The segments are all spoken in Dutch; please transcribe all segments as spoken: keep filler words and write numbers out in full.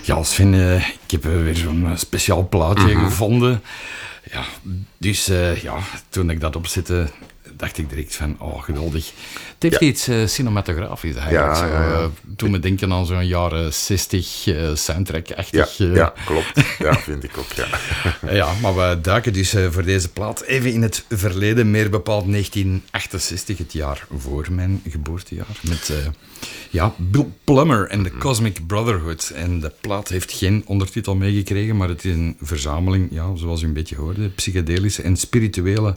Ja, Sven, uh, ik heb uh, weer zo'n uh, speciaal plaatje mm-hmm. gevonden. Ja, dus uh, ja, toen ik dat opzette, dacht ik direct van, oh, geweldig. Het heeft ja. iets uh, cinematografisch eigenlijk. Ja, ja, ja. Zo, uh, toen we denken aan zo'n jaren zestig uh, soundtrack-achtig. Ja, uh, ja, klopt. Ja, vind ik ook, ja. Ja, maar we duiken dus uh, voor deze plaat even in het verleden, meer bepaald negentien achtenzestig, het jaar voor mijn geboortejaar. Met uh, ja, Bill Plummer en de Cosmic Brotherhood. En de plaat heeft geen ondertitel meegekregen, maar het is een verzameling, ja, zoals u een beetje hoorde, psychedelische en spirituele...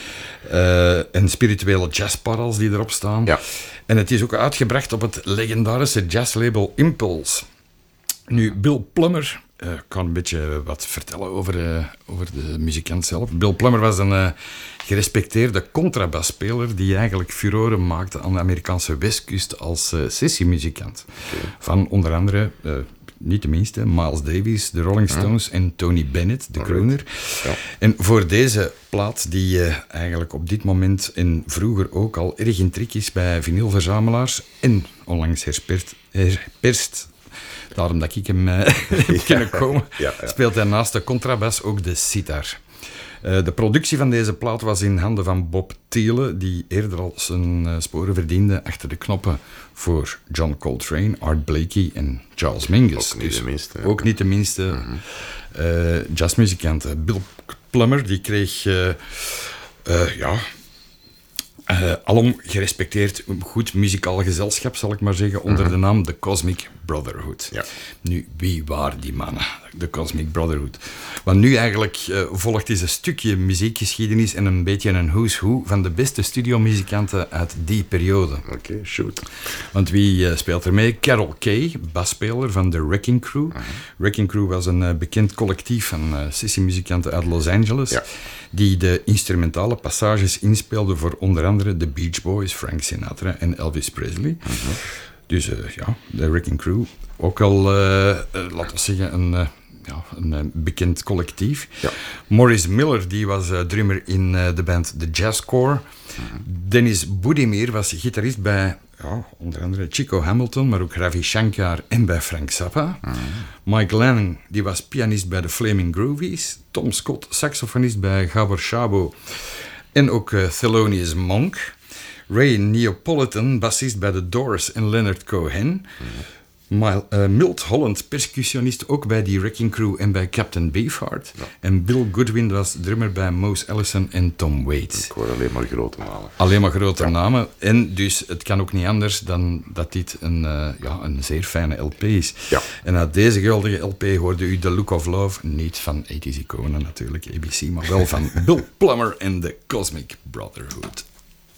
Uh, en spirituele jazzparels die erop staan. Ja. En het is ook uitgebracht op het legendarische jazzlabel Impulse. Nu, Bill Plummer, ik uh, kan een beetje wat vertellen over, uh, over de muzikant zelf. Bill Plummer was een uh, gerespecteerde contrabasspeler die eigenlijk furoren maakte aan de Amerikaanse westkust als uh, sessiemuzikant. Okay. Van onder andere... Uh, niet de minste, Miles Davis, de Rolling Stones en Tony Bennett, de crooner. Ja. En voor deze plaat, die uh, eigenlijk op dit moment en vroeger ook al erg in trek is bij vinylverzamelaars en onlangs herperst, herperst daarom dat ik hem uh, heb ja. kunnen komen, ja, ja. speelt hij naast de contrabas ook de sitar. Uh, de productie van deze plaat was in handen van Bob Thiele, die eerder al zijn uh, sporen verdiende achter de knoppen voor John Coltrane, Art Blakey en Charles Mingus. Ook niet dus de minste. Ook niet de minste mm-hmm. uh, jazzmuzikanten. Bill Plummer, die kreeg uh, uh, ja, uh, alom gerespecteerd goed muzikaal gezelschap, zal ik maar zeggen, onder mm-hmm. de naam The Cosmic Brotherhood. Ja. Nu, wie waren die mannen? De Cosmic Brotherhood. Wat nu eigenlijk uh, volgt is een stukje muziekgeschiedenis en een beetje een who's who van de beste studiomuzikanten uit die periode. Oké, okay, shoot. Want wie uh, speelt er mee? Carol Kay, basspeler van de Wrecking Crew. Uh-huh. Wrecking Crew was een uh, bekend collectief van uh, sessiemuzikanten uit Los Angeles, ja. die de instrumentale passages inspeelden voor onder andere de Beach Boys, Frank Sinatra en Elvis Presley. Uh-huh. Dus uh, ja, de Wrecking Crew, ook al, uh, uh, laten we zeggen, een... Uh, Ja, een uh, bekend collectief. Ja. Maurice Miller, die was uh, drummer in uh, de band The Jazz Corps. Mm-hmm. Dennis Budimir was gitarist bij ja, onder andere Chico Hamilton, maar ook Ravi Shankar en bij Frank Zappa. Mm-hmm. Mike Lanning, die was pianist bij de Flaming Groovies. Tom Scott, saxofonist bij Gabor Szabo. En ook uh, Thelonious Monk. Ray Neapolitan, bassist bij The Doors en Leonard Cohen. Mm-hmm. Mil, uh, Milt Holland, percussionist ook bij die Wrecking Crew en bij Captain Beefheart. Ja. En Bill Goodwin was drummer bij Mose Allison en Tom Waits. Ik hoor alleen maar grote namen. Alleen maar grote ja. namen. En dus het kan ook niet anders dan dat dit een, uh, ja, een zeer fijne L P is. Ja. En uit deze geweldige L P hoorde u The Look of Love, niet van eighties iconen natuurlijk, A B C, maar wel van Bill Plummer en The Cosmic Brotherhood.